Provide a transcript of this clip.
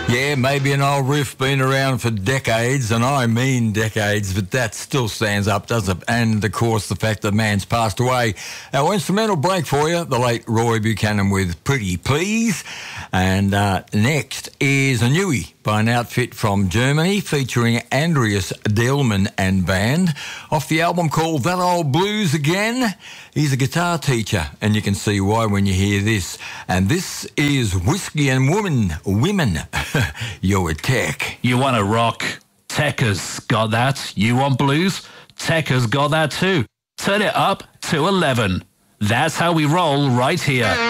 Yeah, maybe an old riff been around for decades, and I mean decades, but that still stands up, doesn't it? And, of course, the fact that man's passed away. Our instrumental break for you, the late Roy Buchanan with Pretty Please. And next is a newie by an outfit from Germany featuring Andreas Delman and band off the album called That Old Blues Again. He's a guitar teacher, and you can see why when you hear this. And this is Whiskey and Women. You're a tech. You want to rock? Techers got that. You want blues? Techers got that too. Turn it up to 11. That's how we roll right here.